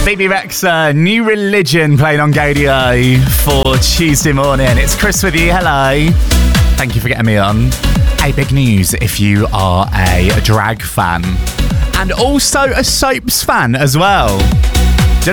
Phoebe Rexha, New Religion, playing on Gaydio for Tuesday morning. It's Chris with you. Hello. Thank you for getting me on. Hey, big news if you are a drag fan and also a soaps fan as well.